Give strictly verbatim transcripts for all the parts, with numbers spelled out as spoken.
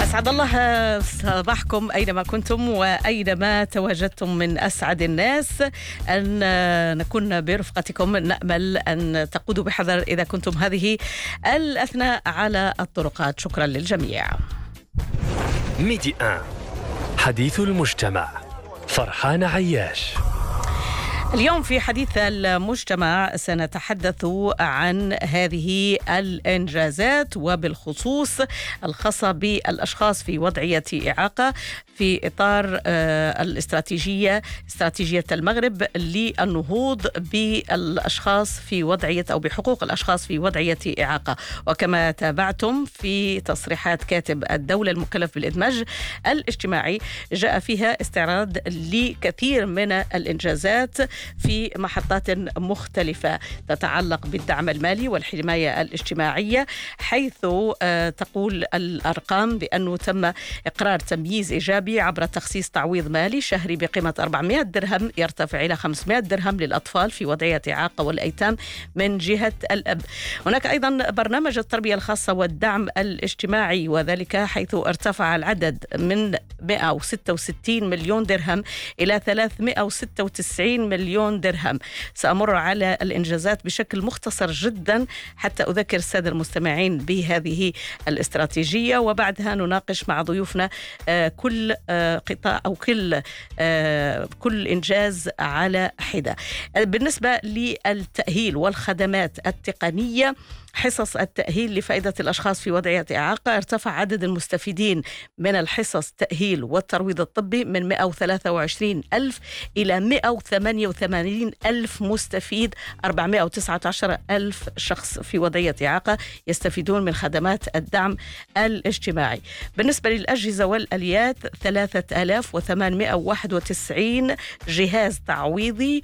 أسعد الله صباحكم أينما كنتم وأينما تواجدتم. من أسعد الناس أن نكون برفقتكم. نأمل أن تقودوا بحذر إذا كنتم هذه الأثناء على الطرقات. شكرا للجميع. ميدي آن حديث المجتمع. فرحان عياش. اليوم في حديث المجتمع سنتحدث عن هذه الإنجازات وبالخصوص الخاصة بالأشخاص في وضعية إعاقة في إطار الاستراتيجية استراتيجية المغرب للنهوض بالأشخاص في وضعية أو بحقوق الأشخاص في وضعية إعاقة. وكما تابعتم في تصريحات كاتب الدولة المكلف بالإدماج الاجتماعي، جاء فيها استعراض لكثير من الإنجازات في محطات مختلفة تتعلق بالدعم المالي والحماية الاجتماعية، حيث تقول الأرقام بأنه تم إقرار تمييز إيجابي عبر تخصيص تعويض مالي شهري بقيمة أربعمائة درهم يرتفع إلى خمسمائة درهم للأطفال في وضعية إعاقة والأيتام من جهة الأب. هناك أيضا برنامج التربية الخاصة والدعم الاجتماعي، وذلك حيث ارتفع العدد من مائة وستة وستين مليون درهم إلى ثلاثمائة وستة وتسعين مليون درهم. سأمر على الإنجازات بشكل مختصر جدا حتى أذكر السادة المستمعين بهذه الاستراتيجية، وبعدها نناقش مع ضيوفنا كل قطاع أو كل كل إنجاز على حدة. بالنسبة للتأهيل والخدمات التقنية، حصص التأهيل لفائدة الأشخاص في وضعية إعاقة، ارتفع عدد المستفيدين من الحصص التأهيل والترويض الطبي من مائة وثلاثة وعشرين ألف إلى مائة وثمانية وثمانين ألف مستفيد. أربعمائة وتسعة عشر ألف شخص في وضعية إعاقة يستفيدون من خدمات الدعم الاجتماعي. بالنسبة للأجهزة والآليات، ثلاثة آلاف وثمانمائة وواحد وتسعين جهاز تعويضي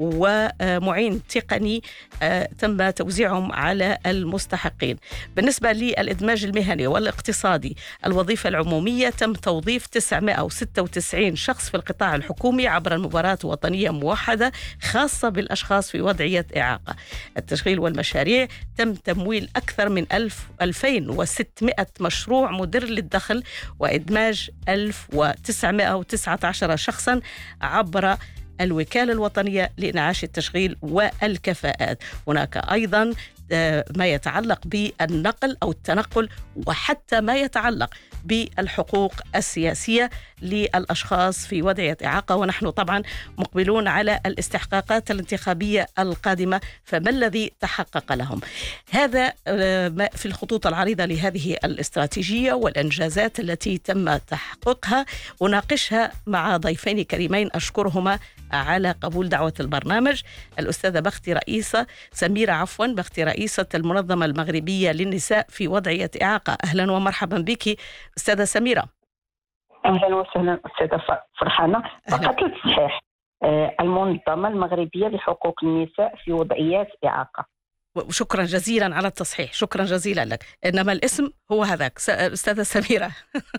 ومعين تقني تم توزيعهم على المستحقين. بالنسبة للإدماج المهني والاقتصادي، الوظيفة العمومية تم توظيف تسعمائة وستة وتسعين شخص في القطاع الحكومي عبر المباراة الوطنية موحدة خاصة بالأشخاص في وضعية إعاقة. التشغيل والمشاريع، تم تمويل أكثر من ألفين وستمائة مشروع مدر للدخل وإدماج ألف وتسعمائة وتسعة عشر شخصا عبر الوكالة الوطنية لإنعاش التشغيل والكفاءات. هناك أيضا ما يتعلق بالنقل أو التنقل، وحتى ما يتعلق بالحقوق السياسية للأشخاص في وضعية إعاقة. ونحن طبعا مقبلون على الاستحقاقات الانتخابية القادمة، فما الذي تحقق لهم؟ هذا في الخطوط العريضة لهذه الاستراتيجية والإنجازات التي تم تحقيقها. أناقشها مع ضيفين كريمين أشكرهما على قبول دعوة البرنامج، الأستاذة بختي رئيسة سميرة عفوا بختي رئيسة المنظمة المغربية للنساء في وضعية إعاقة. أهلا ومرحبا بك أستاذة سميرة. أهلا وسهلا أستاذة فرحانة. فقط للتصحيح، المنظمة المغربية لحقوق النساء في وضعيات إعاقة. شكرا جزيلا على التصحيح، شكرا جزيلا لك، إنما الاسم هو هذاك أستاذة سميرة.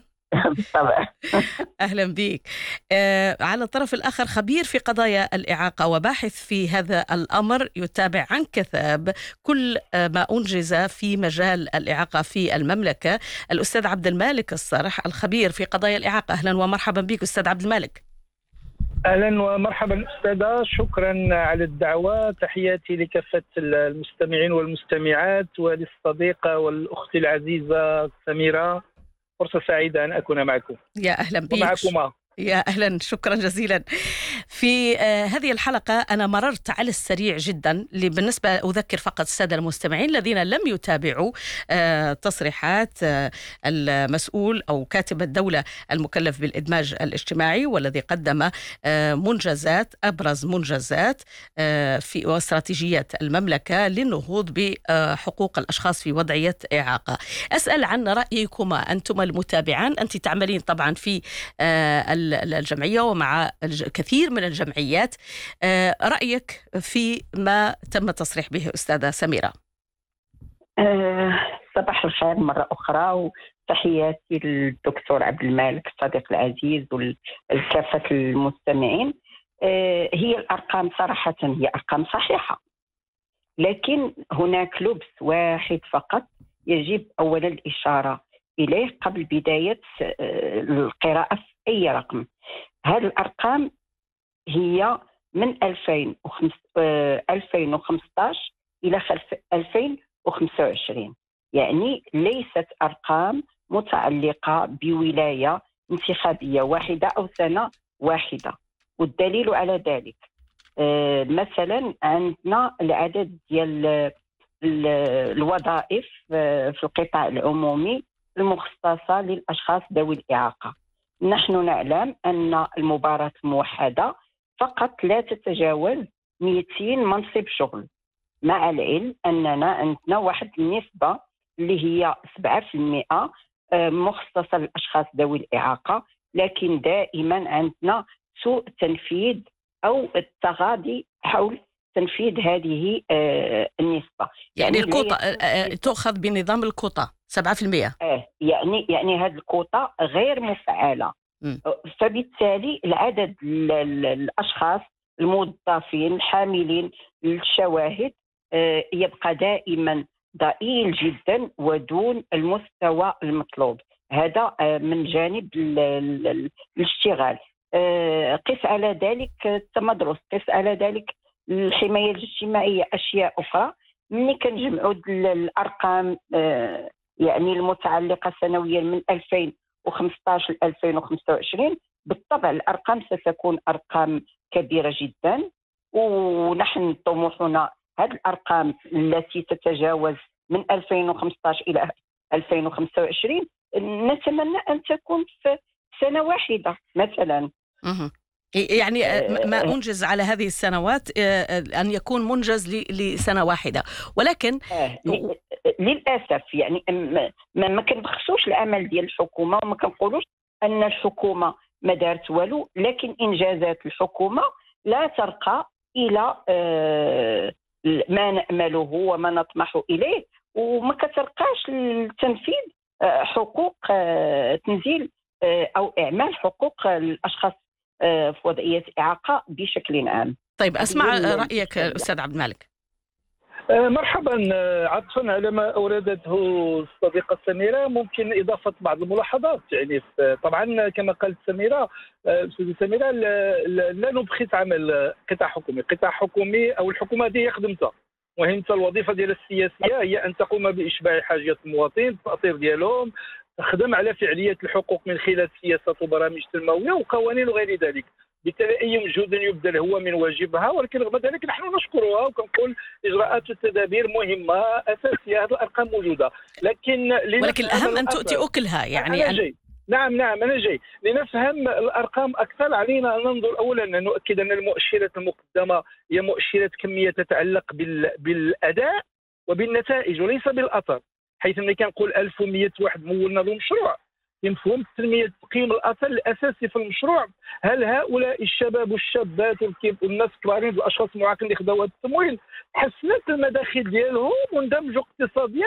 طبعا. أهلا بك. آه على الطرف الآخر خبير في قضايا الإعاقة وباحث في هذا الأمر، يتابع عن كثب كل آه ما أنجز في مجال الإعاقة في المملكة، الأستاذ عبد المالك الصرح الخبير في قضايا الإعاقة. أهلا ومرحبا بك أستاذ عبد المالك. أهلا ومرحبا أستاذة، شكرا على الدعوة. تحياتي لكافة المستمعين والمستمعات وللصديقة والأخت العزيزة سميرة. فرصة سعيدة أن أكون معكم. يا أهلا بك. ومعكما. يا أهلا، شكرا جزيلا. في آه هذه الحلقة أنا مررت على السريع جدا، بالنسبة أذكر فقط السادة المستمعين الذين لم يتابعوا آه تصريحات آه المسؤول أو كاتب الدولة المكلف بالإدماج الاجتماعي، والذي قدم آه منجزات أبرز منجزات آه في واستراتيجية المملكة للنهوض بحقوق الأشخاص في وضعية إعاقة. أسأل عن رأيكما أنتم المتابعان، أنت تعملين طبعا في آه الجمعية ومع كثير من الجمعيات، رأيك في ما تم التصريح به أستاذة سميرة؟ أه صباح الخير مرة أخرى، وتحياتي للدكتور عبد المالك الصديق العزيز والكافة المستمعين. أه هي الأرقام صراحة هي أرقام صحيحة، لكن هناك لبس واحد فقط يجب أولا الإشارة إليه قبل بداية القراءة في أي رقم. هذه الأرقام هي من ألفين وخمسطاش إلى ألفين وخمسة وعشرين، يعني ليست أرقام متعلقة بولاية انتخابية واحدة أو سنة واحدة. والدليل على ذلك آه مثلا عندنا العدد ديال الوظائف في القطاع العمومي المخصصة للأشخاص ذوي الإعاقة. نحن نعلم أن المباراة الموحدة فقط لا تتجاوز مئتين منصب شغل، مع العلم أننا عندنا واحد النسبة اللي هي سبعة بالمئة مخصصة للأشخاص ذوي الإعاقة، لكن دائما عندنا سوء تنفيذ أو التغاضي حول تنفيذ هذه النسبة. يعني, يعني الكوطة تأخذ بنظام الكوطة سبعة بالمئة. آه يعني يعني هذه الكوطة غير مفعلة، م. فبالتالي العدد الأشخاص الموظفين الحاملين للشواهد آه يبقى دائما ضئيل جدا ودون المستوى المطلوب. هذا آه من جانب الاشتغال. آه قس على ذلك التمدرس، قس على ذلك الحماية الاجتماعية، أشياء أخرى. ملي كنجمعوا الأرقام آه يعني المتعلقة سنويا من ألفين وخمسطاش ل ألفين وخمسة وعشرين، بالطبع الأرقام ستكون أرقام كبيرة جدا، ونحن طموحنا هذه الأرقام التي تتجاوز من ألفين وخمسطاش إلى ألفين وخمسة وعشرين نتمنى أن تكون في سنة واحدة مثلا. يعني ما أنجز على هذه السنوات أن يكون منجز لسنة واحدة، ولكن آه للأسف يعني ما, ما كنبخسوش العمل ديال الحكومة وما كنقولوش أن الحكومة ما دارت والو، لكن إنجازات الحكومة لا ترقى إلى آه ما نأمله وما نطمح إليه، وما كترقاش لتنفيذ آه حقوق آه تنزيل آه أو إعمال حقوق الأشخاص في وضعية إعاقة بشكل عام. طيب أسمع رأيك أستاذ عبد المالك. مرحبا. عطفا على ما أوردته الصديقة سميرة، ممكن إضافة بعض الملاحظات. يعني طبعا كما قالت سميرة أستاذة سميرة، لا نبخس عمل قطاع حكومي. قطاع حكومي أو الحكومة هذه هي خدمتها، وهي الوظيفة ديال السياسية هي أن تقوم بإشباع حاجات المواطنين، التأطير ديالهم، تخدم على فعالية الحقوق من خلال سياسات وبرامج تنموية وقوانين وغير ذلك. بالتالي أي مجهود يبذل هو من واجبها، ولكن رغم ذلك نحن نشكرها وكنقول إجراءات والتدابير مهمة أساسية. هذه الأرقام موجودة، لكن ولكن الأهم أن تؤتي أكلها. يعني أنا أن... جاي. نعم نعم أنا جاي. لنفهم الأرقام أكثر علينا أن ننظر أولا أن نؤكد أن المؤشرات المقدمة هي مؤشرات كمية تتعلق بال... بالأداء وبالنتائج وليس بالأثر، حيث ملي كنقول ألف ومئة واحد مولنا له مشروع بمفهوم تنمية تقييم الأثر الأساسي في المشروع. هل هؤلاء الشباب والشابات والناس الكبارين الأشخاص المعاقين اللي خداو هذا التمويل تحسنت المداخل ديالهم واندمجوا اقتصاديا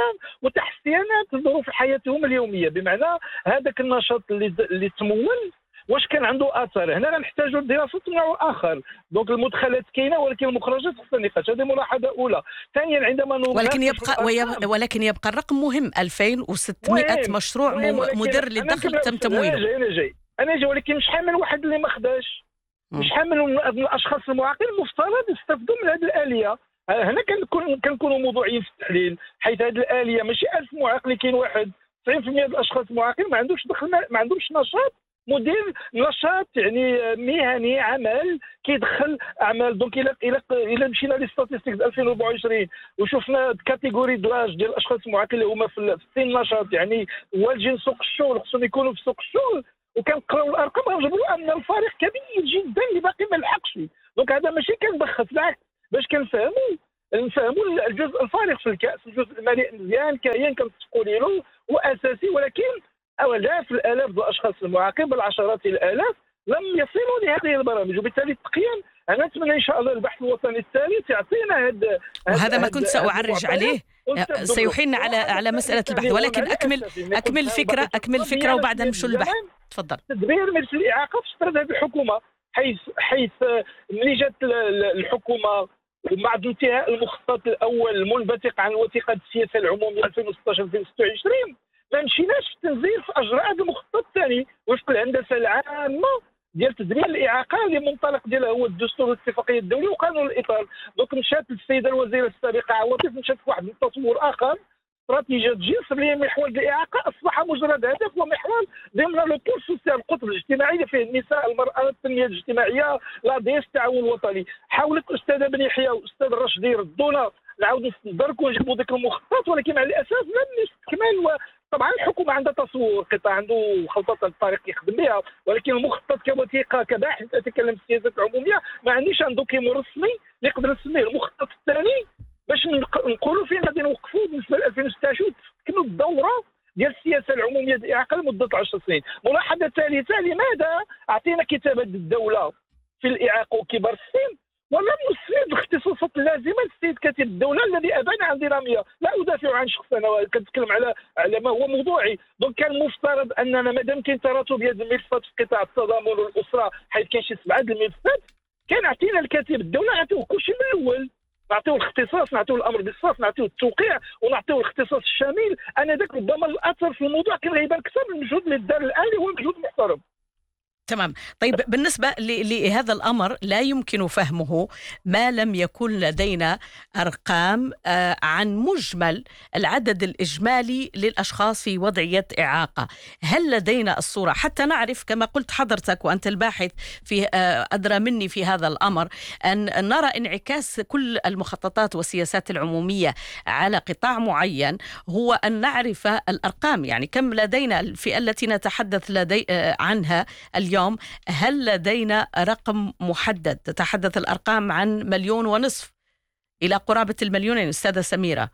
وتحسنت ظروف حياتهم اليومية؟ بمعنى هذاك النشاط اللي اللي تمول واش كان عنده اثر؟ هنا غنحتاجوا دراسه نوع اخر. دونك المدخلات كاينه ولكن المخرجات خصها نقاش. هذه ملاحظه اولى. ثانيا عندما ولكن يبقى ويب... ولكن يبقى الرقم مهم، ألفين وستمئة مشروع مدر للدخل تم تمويله. انا جاي انا جاي انا جاي ولكن مش حامل واحد اللي ما خداش، مش حامل من الاشخاص المعاقين المفترض يستفدوا من هذه الاليه. هنا كنكون كنكونوا موضوعيين في التحليل، حيث هذه الاليه ماشي ألف معاق، كاين واحد تسعين بالمئة ديال الاشخاص المعاقين ما عندوش دخل، ما عندهمش نشاط مدير نشاط يعني مهني عمل كيدخل اعمال. دونك الى الى الى مشينا للستاتستيك ألفين وأربعة وعشرين وشفنا كاتيجوري دلاج ديال الاشخاص المعاقين اللي هما في السن النشاط، يعني والجين سوق الشغل خصهم يكونوا في سوق الشغل، وكنقراو الارقام غنجبروا ان الفارق كبير جدا اللي باقي ما لحقش. دونك هذا ماشي كنبخس، بالعكس باش كنفهموا نفهموا الجزء الفارق في الكاس، الجزء المليء مزيان كاين كنتفقوا له واساسي، ولكن آلاف الآلاف من الأشخاص المعاقين بل عشرات الآلاف لم يصلوا لهذه البرامج. وبالتالي التقييم أنا أتمنى إن شاء الله البحث الوطني الثالث يعطينا هذا، وهذا ما كنت سأعرج عليه، سيحيلنا على على مسألة البحث. ولكن أكمل أكمل الفكرة أكمل الفكرة وبعدها نمشوا للبحث. تفضل. تدبير مجلس الإعاقة اشترط هذه الحكومة، حيث حيث ملي جات الحكومة ومع انتهاء المخطط الأول المنبثق عن وثيقة السياسة العمومية ألفين وستطاش ألفين وستة وعشرين ما مشيناش في التنزيل في اجراء هذا المخطط الثاني وفق الهندسه العامه ديال تدبير الاعاقه اللي منطلق ديالها هو الدستور والاتفاقيه الدوليه وقانون الاطار. دونك مشات السيده الوزيره السابقه عواطف مشات في واحد التطور اخر، استراتيجيه جنس اللي هي محور الاعاقه اصبح مجرد هدف ومحور ضمن لو بول سوسيال، القطب الاجتماعي اللي فيه النساء، المراه، التنميه الاجتماعيه، لا دي اس، التعاون الوطني. حاولت الاستاذه بن يحيى والاستاذ الرشدي يردونا نعاودوا ندركوا ونجيبوا ذاك المخطط، ولكن مع الاسف لم يستكمل. طبعا الحكومه عندها تصور قطاع، عنده خطط الطريق يخدم بها، ولكن المخطط كوثيقه كباحث اتكلم في السياسات العموميه ما عنديش عنده دوكيمون رسمي اللي نقدر نسميه المخطط الثاني باش نقولوا فين غادي نوقفوا بالنسبه ل ألفين وستة عشر وتكمل الدوره ديال السياسه العموميه للاعاقه لمده عشر سنين. ملاحظه ثالثه، لماذا اعطينا كتابه الدوله في الاعاقه وكبار السن ولم نسند الاختصاصات اللازمه للسيد كاتب الدوله الذي ابان عن ديناميه؟ لا ادافع عن شخص، انا كنتكلم على على ما هو موضوعي. دونك كان المفترض اننا مادام كاين تراتب هذه الملفات في قطاع التضامن والاسره حيث كاين شي سبعه الملفات، كان عطينا الكاتب الدوله نعطيوه كلشي من الاول، نعطيوه الاختصاص، نعطيوه الامر بالصف، نعطيوه التوقيع ونعطيوه الاختصاص الشامل. انا ذاك ربما الاثر في الموضوع كان غيبان اكثر من المجهود اللي دار الان اللي هو مجهود محترم. تمام. طيب بالنسبة لهذا الأمر لا يمكن فهمه ما لم يكن لدينا أرقام عن مجمل العدد الإجمالي للأشخاص في وضعية إعاقة. هل لدينا الصورة حتى نعرف كما قلت حضرتك وأنت الباحث في أدرى مني في هذا الأمر أن نرى انعكاس كل المخططات والسياسات العمومية على قطاع معين، هو أن نعرف الأرقام، يعني كم لدينا الفئة التي نتحدث لدي عنها اليوم. اليوم هل لدينا رقم محدد؟ تتحدث الأرقام عن مليون ونصف إلى قرابة المليونين أستاذة سميرة.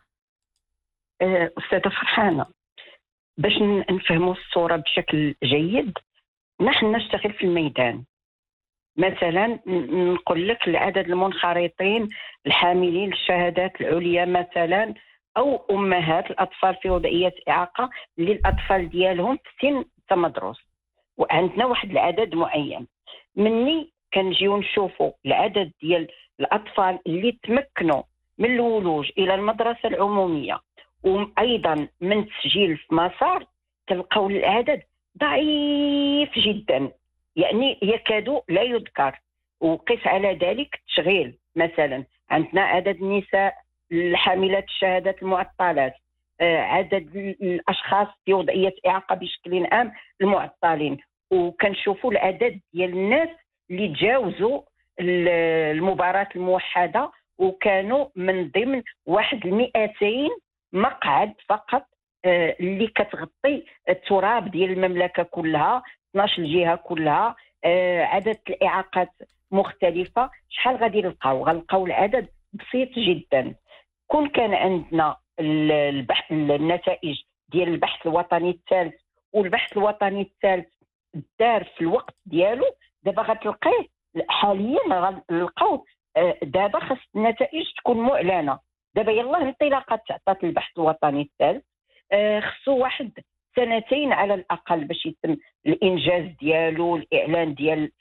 أستاذة فرحانة، باش نفهموا الصورة بشكل جيد نحن نشتغل في الميدان. مثلا نقول لك العدد المنخرطين الحاملين الشهادات العليا مثلا، أو أمهات الأطفال في وضعية إعاقة اللي الأطفال ديالهم في سن تمدرس، وعندنا واحد العدد معين. مني كنجيو نشوفوا العدد ديال الاطفال اللي تمكنوا من الولوج الى المدرسه العموميه وايضا من تسجيل في مسار، تلقاو العدد ضعيف جدا، يعني يكاد لا يذكر. وقس على ذلك التشغيل، مثلا عندنا عدد النساء الحاملات الشهادات المعطلات، عدد الاشخاص في وضعيه اعاقه بشكل عام المعطلين، وكنشوفوا العدد ديال الناس اللي تجاوزوا المباراة الموحدة وكانوا من ضمن واحد المئتين مقعد فقط اللي كتغطي التراب ديال المملكة كلها، اثناش الجهة كلها. عدد الإعاقات مختلفة، شحال غادي نلقاو؟ غنلقاو العدد بسيط جدا. كون كان عندنا البحث النتائج ديال البحث الوطني الثالث، والبحث الوطني الثالث دار في الوقت ديالو، دابا غتلقيه حاليا غنلقاو دابا خاص النتائج تكون معلنه. دابا يلاه انطلاقه تعطات البحث الوطني الثالث، خصو واحد سنتين على الاقل باش يتم الانجاز ديالو، الاعلان ديال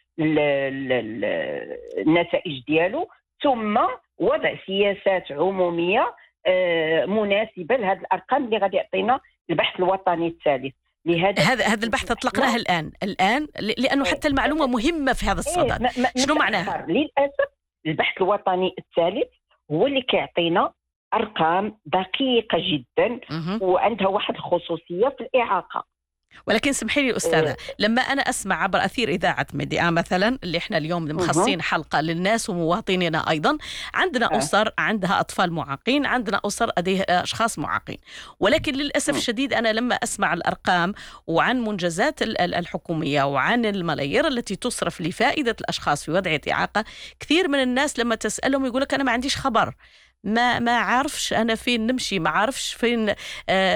النتائج ديالو، ثم وضع سياسات عموميه مناسبه لهذه الارقام اللي غادي يعطينا البحث الوطني الثالث. لهذا هذا هذا البحث اطلقناه الان الان لانه حتى المعلومه مهمه في هذا الصدد. شنو معناها؟ للاسف البحث الوطني الثالث هو اللي كيعطينا ارقام دقيقه جدا وعندها واحد الخصوصيه في الاعاقه. ولكن سمحي لي أستاذة، لما أنا أسمع عبر أثير إذاعة ميديا مثلا اللي إحنا اليوم مخصصين حلقة للناس ومواطنينا أيضا، عندنا أسر عندها أطفال معاقين، عندنا أسر لديها أشخاص معاقين، ولكن للأسف الشديد أنا لما أسمع الأرقام وعن منجزات الحكومية وعن الملايير التي تصرف لفائدة الأشخاص في وضعية إعاقة، كثير من الناس لما تسألهم يقولك أنا ما عنديش خبر، ما ما عارفش أنا فين نمشي، ما عارفش فين آه